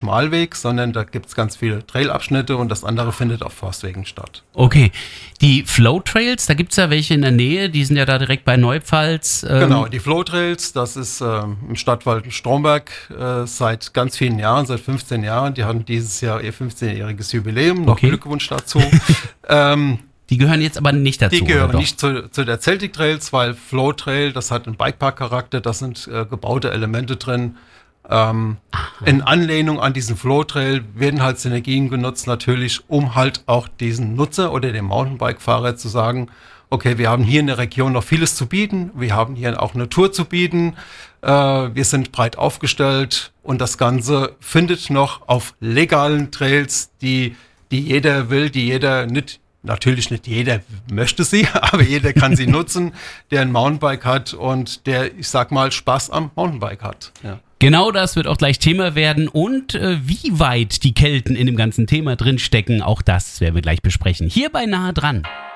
Schmalweg, sondern da gibt es ganz viele Trailabschnitte und das andere findet auf Forstwegen statt. Okay, die Flow Trails, da gibt es ja welche in der Nähe, die sind ja da direkt bei Neupfalz. Genau, die Flow Trails, das ist im Stadtwald in Stromberg seit ganz vielen Jahren, seit 15 Jahren. Die hatten dieses Jahr ihr 15-jähriges Jubiläum, noch Glückwunsch dazu. Die gehören jetzt aber nicht dazu. Die gehören nicht zu der Celtic Trails, weil Flow Trail, das hat einen Bikepark-Charakter, da sind gebaute Elemente drin. In Anlehnung an diesen Flow Trail werden halt Synergien genutzt, natürlich, um halt auch diesen Nutzer oder dem Mountainbike-Fahrer zu sagen, okay, wir haben hier in der Region noch vieles zu bieten, wir haben hier auch eine Tour zu bieten, wir sind breit aufgestellt und das Ganze findet noch auf legalen Trails, die jeder will, die jeder nicht. Natürlich nicht jeder möchte sie, aber jeder kann sie nutzen, der ein Mountainbike hat und der, ich sag mal, Spaß am Mountainbike hat. Ja. Genau das wird auch gleich Thema werden und wie weit die Kelten in dem ganzen Thema drinstecken, auch das werden wir gleich besprechen. Hier bei Nahe dran.